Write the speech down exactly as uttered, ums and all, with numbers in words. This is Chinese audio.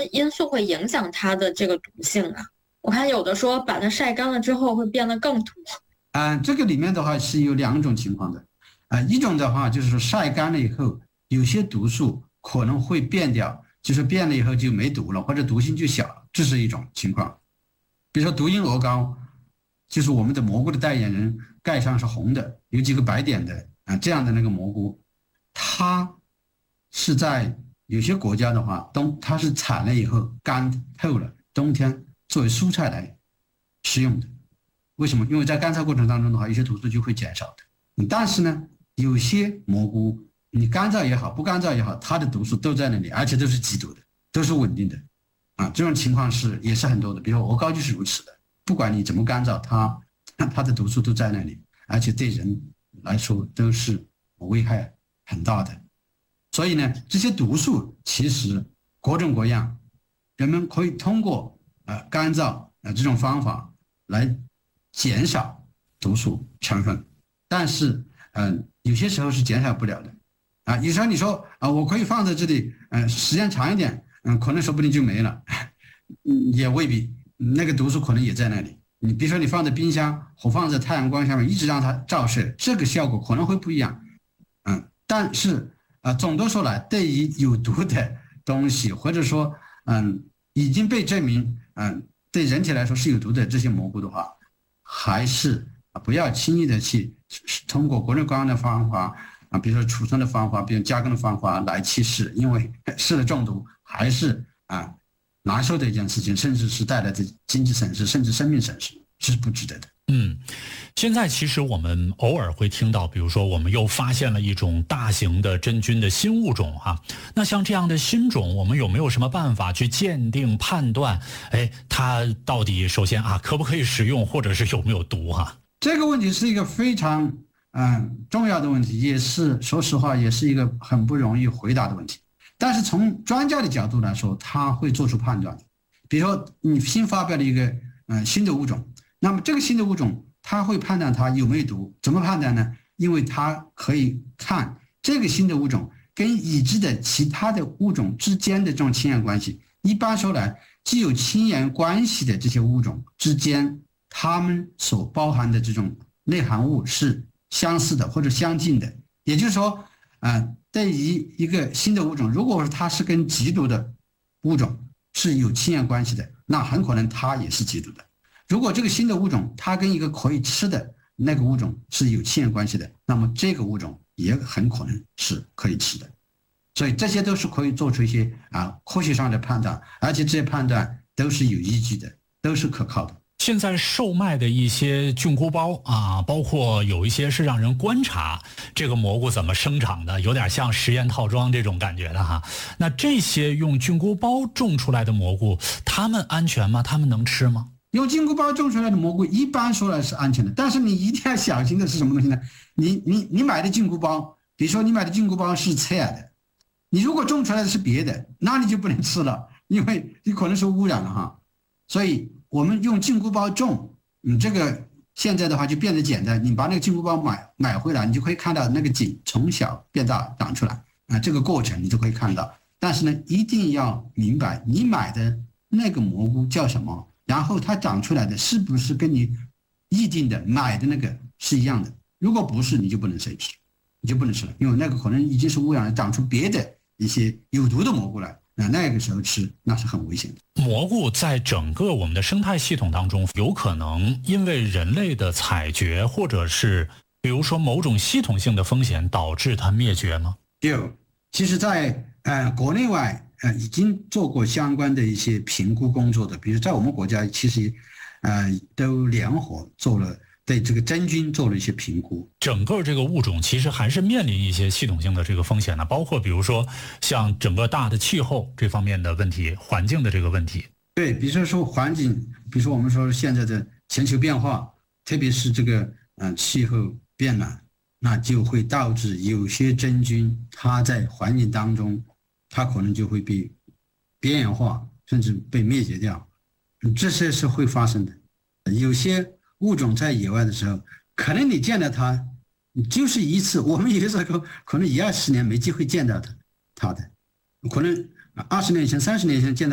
因素会影响它的这个毒性啊？我看有的说把它晒干了之后会变得更毒。 嗯、呃，这个里面的话是有两种情况的，啊、呃，一种的话就是说晒干了以后，有些毒素可能会变掉，就是变了以后就没毒了，或者毒性就小了，这是一种情况。比如说毒鹰鹅膏，就是我们的蘑菇的代言人，盖上是红的，有几个白点的啊、呃，这样的那个蘑菇，它是在有些国家的话，冬它是采了以后干透了，冬天作为蔬菜来食用的。为什么？因为在干燥过程当中的话，有些毒素就会减少的。但是呢，有些蘑菇你干燥也好，不干燥也好，它的毒素都在那里，而且都是极毒的，都是稳定的。啊，这种情况是也是很多的。比如说鹅膏就是如此的，不管你怎么干燥，它它的毒素都在那里，而且对人来说都是危害很大的。所以呢，这些毒素其实各种各样，人们可以通过呃干燥呃这种方法来减少毒素成分，但是嗯、呃、有些时候是减少不了的啊。有时候你说啊、呃，我可以放在这里，嗯、呃，时间长一点，嗯、呃，可能说不定就没了，也未必，那个毒素可能也在那里。你比如说你放在冰箱或放在太阳光下面，一直让它照射，这个效果可能会不一样，嗯，但是。啊，总的说来，对于有毒的东西，或者说，嗯，已经被证明，嗯，对人体来说是有毒的这些蘑菇的话，还是不要轻易的去通过各种各样的方法啊，比如说储存的方法，比如加工的方法来去试，因为试了中毒还是啊难受的一件事情，甚至是带来的经济损失，甚至生命损失，是不值得的。 嗯，现在其实我们偶尔会听到，比如说我们又发现了一种大型的真菌的新物种哈、啊。那像这样的新种，我们有没有什么办法去鉴定判断？哎，它到底首先啊可不可以食用，或者是有没有毒哈、啊？ 这个问题是一个非常嗯重要的问题，也是说实话也是一个很不容易回答的问题。但是从专家的角度来说，他会做出判断。比如说你新发表了一个嗯新的物种。那么这个新的物种，它会判断它有没有毒？怎么判断呢？因为它可以看这个新的物种跟已知的其他的物种之间的这种亲缘关系。一般说来，具有亲缘关系的这些物种之间，它们所包含的这种内含物是相似的或者相近的。也就是说，呃，对于一个新的物种，如果说它是跟极毒的物种是有亲缘关系的，那很可能它也是极毒的。如果这个新的物种它跟一个可以吃的那个物种是有亲缘关系的，那么这个物种也很可能是可以吃的。所以这些都是可以做出一些啊科学上的判断，而且这些判断都是有依据的，都是可靠的。 现在售卖的一些菌菇包啊，包括有一些是让人观察这个蘑菇怎么生长的，有点像实验套装这种感觉的哈。那这些用菌菇包种出来的蘑菇，它们安全吗？它们能吃吗？ 用菌菇包种出来的蘑菇一般说来是安全的，但是你一定要小心的是什么东西呢？你你你买的菌菇包，比如说你买的菌菇包是侧的，你如果种出来的是别的，那你就不能吃了，因为你可能是污染了哈。所以我们用菌菇包种，嗯，这个现在的话就变得简单，你把那个菌菇包买买回来，你就可以看到那个茎从小变大长出来啊，这个过程你就可以看到。但是呢，一定要明白你买的那个蘑菇叫什么。然后它长出来的是不是跟你预定的买的那个是一样的？如果不是，你就不能吃，你就不能吃了，因为那个可能已经是污染了，长出别的一些有毒的蘑菇来，那那个时候吃那是很危险的。 蘑菇在整个我们的生态系统当中，有可能因为人类的采掘，或者是比如说某种系统性的风险，导致它灭绝吗？ 有，其实在呃国内外。呃，已经做过相关的一些评估工作的，比如在我们国家，其实，呃，都联合做了对这个真菌做了一些评估。 整个这个物种其实还是面临一些系统性的这个风险的，包括比如说像整个大的气候这方面的问题，环境的这个问题。 对，比如说环境，比如说我们说现在的全球变化，特别是这个嗯、呃、气候变暖，那就会导致有些真菌它在环境当中。它可能就会被边缘化，甚至被灭绝掉，这些是会发生的。有些物种在野外的时候，可能你见到它，就是一次，我们有的时候可能一二十年没机会见到它，它的，可能二十年前、三十年前见到。